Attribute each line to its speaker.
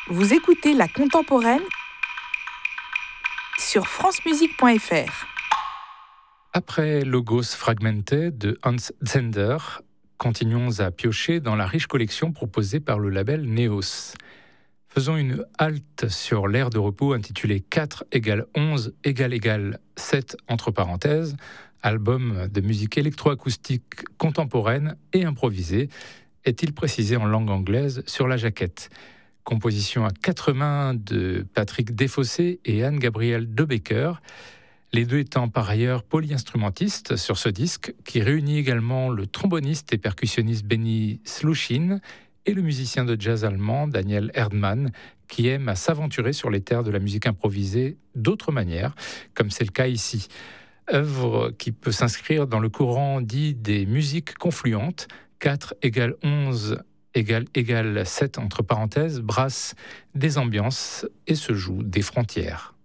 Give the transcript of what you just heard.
Speaker 1: Vous écoutez La Contemporaine sur francemusique.fr.
Speaker 2: Après Logos Fragmented de Hans Zender, continuons à piocher dans la riche collection proposée par le label Neos. Faisons une halte sur l'aire de repos intitulé 4 = 11 = 7 entre parenthèses, album de musique électroacoustique contemporaine et improvisée, est-il précisé en langue anglaise sur la jaquette. Composition à 4 mains de Patrick Desfossés et Anne-Gabrielle Debecker, les deux étant par ailleurs polyinstrumentistes sur ce disque, qui réunit également le tromboniste et percussionniste Benny Sluchin et le musicien de jazz allemand Daniel Erdmann, qui aime à s'aventurer sur les terres de la musique improvisée d'autres manières, comme c'est le cas ici. Œuvre qui peut s'inscrire dans le courant dit des musiques confluentes. 4 = 11 = 7 entre parenthèses, brasse des ambiances et se joue des frontières.